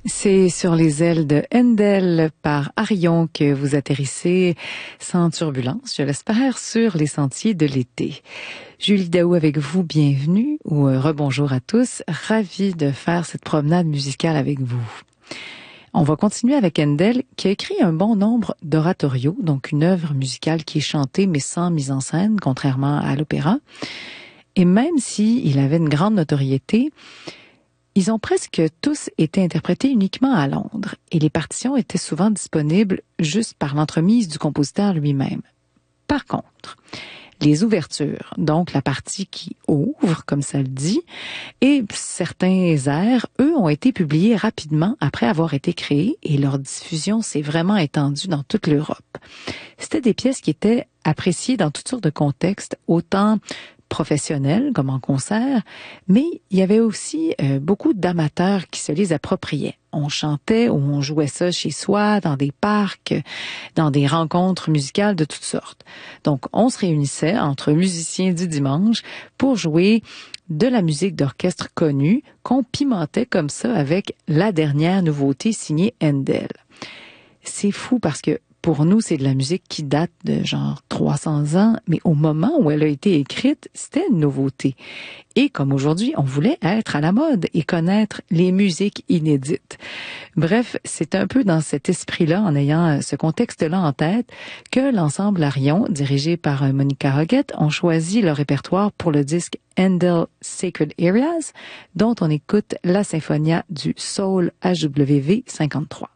C'est sur les ailes de Handel par Arion que vous atterrissez sans turbulence, je l'espère, sur les sentiers de l'été. Julie Daou avec vous, bienvenue ou rebonjour à tous. Ravie de faire cette promenade musicale avec vous. On va continuer avec Handel qui a écrit un bon nombre d'oratorios, donc une œuvre musicale qui est chantée mais sans mise en scène, contrairement à l'opéra. Et même s'il avait une grande notoriété, ils ont presque tous été interprétés uniquement à Londres et les partitions étaient souvent disponibles juste par l'entremise du compositeur lui-même. Par contre, les ouvertures, donc la partie qui ouvre, comme ça le dit, et certains airs, eux, ont été publiés rapidement après avoir été créés et leur diffusion s'est vraiment étendue dans toute l'Europe. C'était des pièces qui étaient appréciées dans toutes sortes de contextes, autant professionnels comme en concert, mais il y avait aussi beaucoup d'amateurs qui se les appropriaient. On chantait ou on jouait ça chez soi, dans des parcs, dans des rencontres musicales de toutes sortes. Donc, on se réunissait entre musiciens du dimanche pour jouer de la musique d'orchestre connue qu'on pimentait comme ça avec la dernière nouveauté signée Handel. C'est fou parce que pour nous, c'est de la musique qui date de genre 300 ans, mais au moment où elle a été écrite, c'était une nouveauté. Et comme aujourd'hui, on voulait être à la mode et connaître les musiques inédites. Bref, c'est un peu dans cet esprit-là, en ayant ce contexte-là en tête, que l'ensemble Arion, dirigé par Monica Hoggett, ont choisi leur répertoire pour le disque Handel Sacred Areas, dont on écoute la Symphonia du Soul HWV 53.